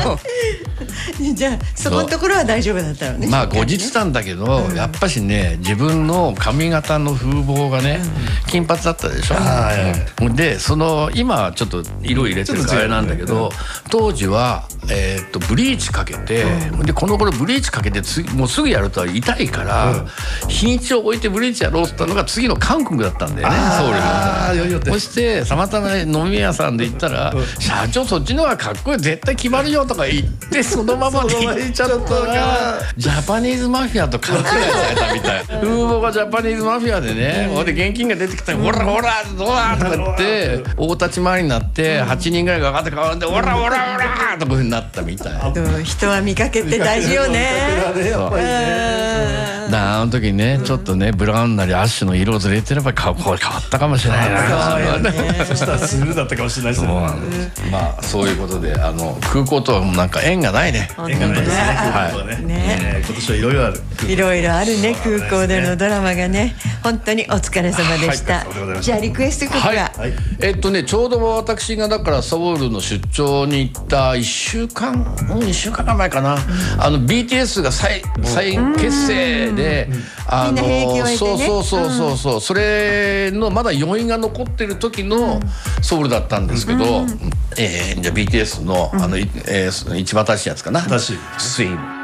じゃあそこのところは大丈夫だったのね。 まあ後日なんだけど、やっぱしね、自分の髪型の風貌がね、金髪だったでしょ。で今はちょっと色入れてるからあれなんだけど、当時はブリーチかけて、でこの頃ブリーチかけてもうすぐやると痛いから、日にちを置いてブリーチやろうって言ったのが次の韓国だったんだよね、ソウルに。そしてたまたま飲み屋さんで行ったら「社長そっちの方がかっこいい、絶対決まるよ」とか言って、そのままで行っちゃったらジャパニーズマフィアと勘違いされたみたい。風貌がジャパニーズマフィアでね、ほいで現金が出てきたら「ほらほらどうだ」とか言って大立ち回りになって8人ぐらいが上がって変わんで「ほらほらほら」とかになったみたい。 人は見かけって大事よね。 あの時ね、ちょっとねブラウンなりアッシュの色をずれてれば変わったかもしれないな。 そしたらスルーだったかもしれないですね。 まあそういうことで空港とはなんか縁がないね。 縁がないですね。今年はいろいろある。 いろいろあるね、空港でのドラマがね。本当にお疲れ様でした。じゃあリクエスト曲はちょうど私がだからソウルの出張に行った1週間前かな、BTS が再結成で、 みんな兵役を終えてね、 そうそれのまだ余韻が残ってる時のソウルだったんですけど、じゃあ BTS の一番新しいやつかな、スイム。